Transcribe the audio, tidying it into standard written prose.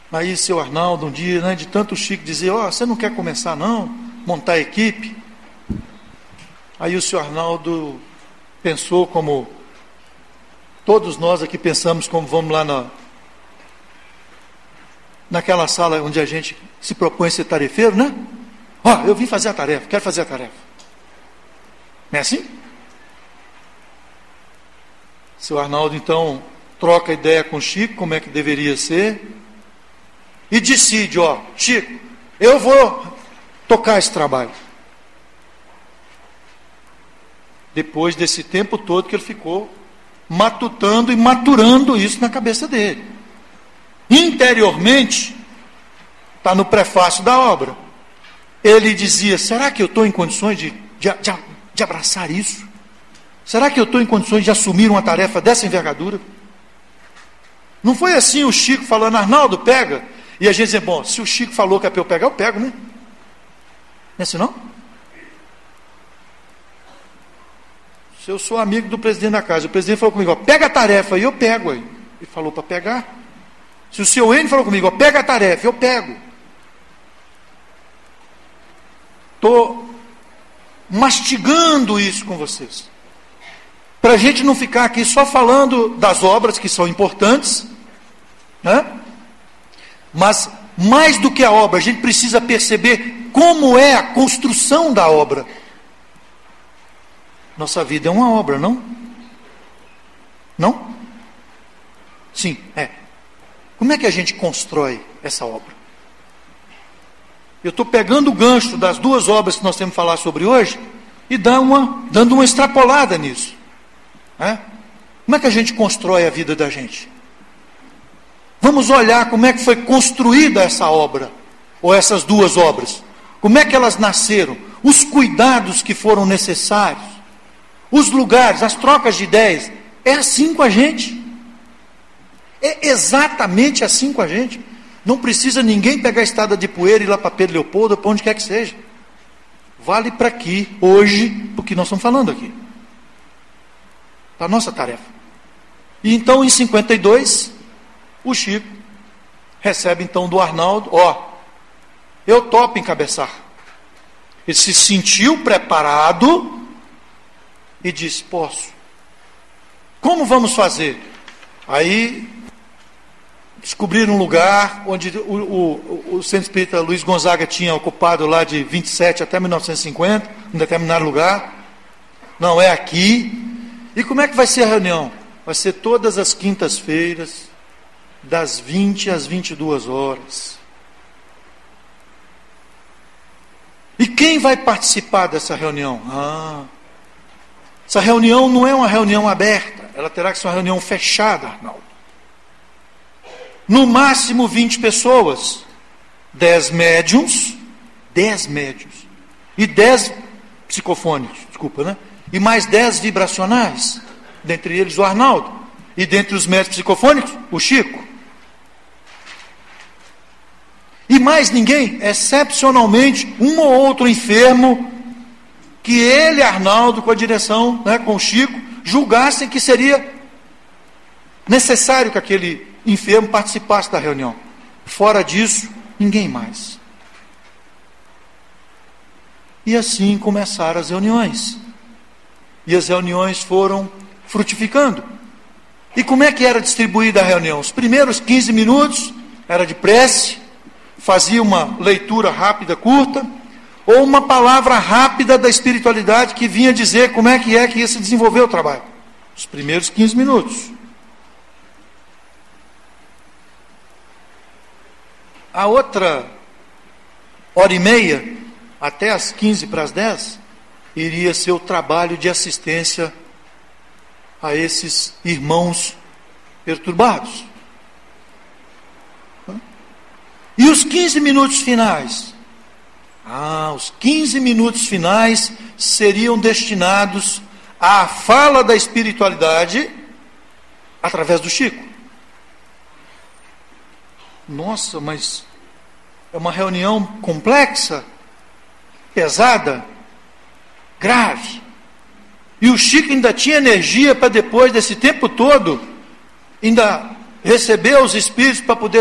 Aí seu Arnaldo, um dia, né, de tanto o Chico dizer, você não quer começar não? Montar a equipe? Aí o senhor Arnaldo pensou como todos nós aqui pensamos, como vamos lá naquela sala onde a gente se propõe a ser tarefeiro, né? Eu vim fazer a tarefa, quero fazer a tarefa. Não é assim? Seu Arnaldo, então, troca ideia com o Chico, como é que deveria ser, e decide, Chico, eu vou tocar esse trabalho. Depois desse tempo todo que ele ficou matutando e maturando isso na cabeça dele. Interiormente, está no prefácio da obra, ele dizia, será que eu estou em condições de abraçar isso? Será que eu estou em condições de assumir uma tarefa dessa envergadura? Não foi assim o Chico falando, Arnaldo, pega. E a gente dizia, bom, se o Chico falou que é para eu pegar, eu pego, né? Não é assim não? Se eu sou amigo do presidente da casa, o presidente falou comigo, pega a tarefa, e eu pego. Ele falou para pegar. Se o seu N falou comigo, pega a tarefa, eu pego. Estou mastigando isso com vocês. Para a gente não ficar aqui só falando das obras que são importantes, né? Mas mais do que a obra, a gente precisa perceber como é a construção da obra. Nossa vida é uma obra, não? Não? Sim, é. Como é que a gente constrói essa obra? Eu estou pegando o gancho das duas obras que nós temos que falar sobre hoje e dando uma extrapolada nisso. Como é que a gente constrói a vida da gente? Vamos olhar como é que foi construída essa obra, ou essas duas obras. Como é que elas nasceram? Os cuidados que foram necessários. Os lugares, as trocas de ideias. É assim com a gente. É exatamente assim com a gente. Não precisa ninguém pegar a estrada de poeira e ir lá para Pedro Leopoldo, ou para onde quer que seja. Vale para aqui, hoje, porque nós estamos falando aqui. Para a nossa tarefa. E então, em 52, o Chico recebe então do Arnaldo, eu topo encabeçar. Ele se sentiu preparado e disse, posso. Como vamos fazer? Aí descobriram um lugar onde o Centro Espírita Luiz Gonzaga tinha ocupado lá de 27 até 1950, um determinado lugar. Não, é aqui. E como é que vai ser a reunião? Vai ser todas as quintas-feiras, das 20 às 22 horas. E quem vai participar dessa reunião? Essa reunião não é uma reunião aberta, ela terá que ser uma reunião fechada, Arnaldo. No máximo 20 pessoas, 10 médiuns, e 10 psicofônicos, e mais 10 vibracionais, dentre eles o Arnaldo, e dentre os médios psicofônicos, o Chico. E mais ninguém, excepcionalmente, um ou outro enfermo, que ele, Arnaldo, com a direção, com o Chico, julgassem que seria necessário que aquele enfermo participasse da reunião. Fora disso, ninguém mais. E assim começaram as reuniões. E as reuniões foram frutificando. E como é que era distribuída a reunião? Os primeiros 15 minutos era de prece, fazia uma leitura rápida, curta, ou uma palavra rápida da espiritualidade que vinha dizer como é que ia se desenvolver o trabalho. Os primeiros 15 minutos. A outra hora e meia, até as 15 para as 10, iria ser o trabalho de assistência a esses irmãos perturbados. E os 15 minutos finais? Os 15 minutos finais seriam destinados à fala da espiritualidade através do Chico. Nossa, mas é uma reunião complexa, pesada, grave. E o Chico ainda tinha energia para depois desse tempo todo, ainda receber os espíritos para poder